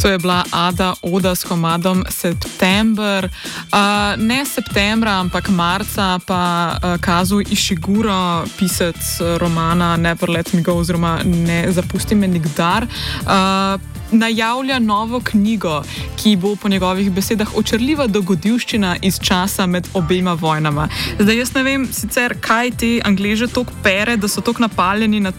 To je bila Ada Oda s komadom September. Ne septembra, ampak marca pa Kazu Ishiguro, pisec romana Never Let Me Go oziroma Ne zapusti me nikdar, najavlja novo knjigo, ki bo po njegovih besedah očarljiva dogodivščina iz časa med obema vojnama. Zdaj jaz ne vem sicer, kaj ti Angleže toliko pere, da so toliko napaljeni na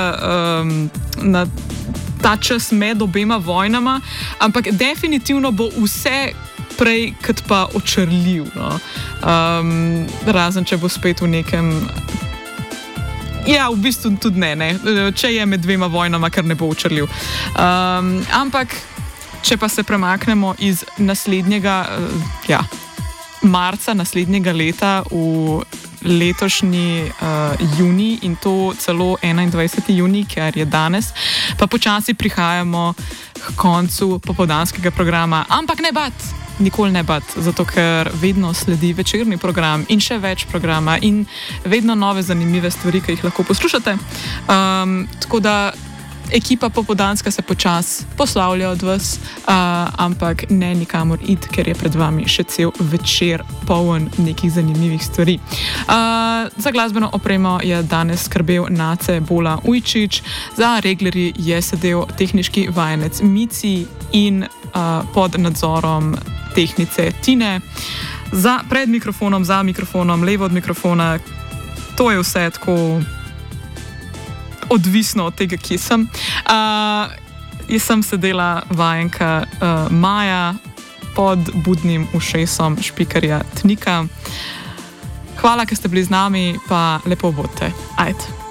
ta čas med obema vojnama, ampak definitivno bo vse prej kot pa očarljiv. No? Razen, če bo spet v nekem... Ja, v bistvu tudi ne. Če je med dvema vojnama, ker ne bo očarljiv. Ampak, če pa se premaknemo iz naslednjega, marca naslednjega leta v letošnji junij in to celo 21. junij, ker je danes, pa počasi prihajamo k koncu popoldanskega programa. Ampak ne bat, nikoli ne bat, zato ker vedno sledi večerni program in še več programa in vedno nove zanimive stvari, ki jih lahko poslušate. Tako da ekipa popoldanska se počasi poslavlja od vas, ampak ne nikamor iti, ker je pred vami še cel večer poln nekih zanimivih stvari. Za glasbeno opremo je danes skrbel Nace Bola Ujčič, za reglerji je sedel tehniški vajenec Mici in pod nadzorom tehnice Tine. Pred mikrofonom, za mikrofonom, levo od mikrofona, to je vse tako odvisno od tega, kje sem. Jaz sem sedela vajenka Maja pod budnim ušesom špikarja Tnika. Hvala, ker ste bili z nami, pa lepo bodite. Ajde.